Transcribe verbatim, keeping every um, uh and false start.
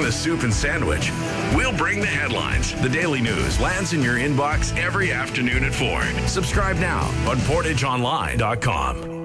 the soup and sandwich. We'll bring the headlines. The daily news lands in your inbox every afternoon at four. Subscribe now on portage online dot com.